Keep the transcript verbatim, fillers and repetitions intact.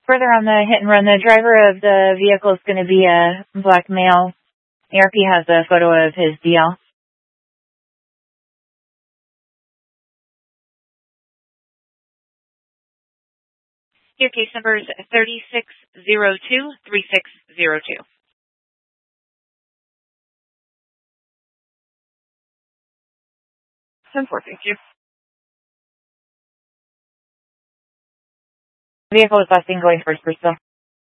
Further on the hit and run, the driver of the vehicle is going to be a black male. A R P has a photo of his D L. Your case number is thirty-six zero two three six zero two. ten four, thank you. Vehicle is last seen going towards Bristol.